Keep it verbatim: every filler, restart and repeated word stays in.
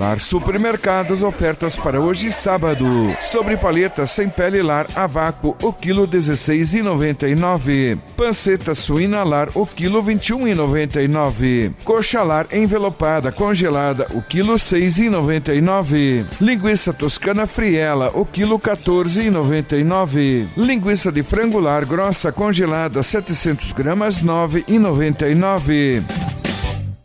Lar Supermercados, ofertas para hoje e sábado. Sobre paleta sem pele lar a vácuo, o quilo dezesseis reais e noventa e nove. Panceta suína lar, o quilo vinte e um reais e noventa e nove. Coxa lar envelopada congelada, o quilo seis reais e noventa e nove. Linguiça toscana friela, o quilo quatorze reais e noventa e nove. Linguiça de frango lar grossa congelada setecentos gramas, nove reais e noventa e nove.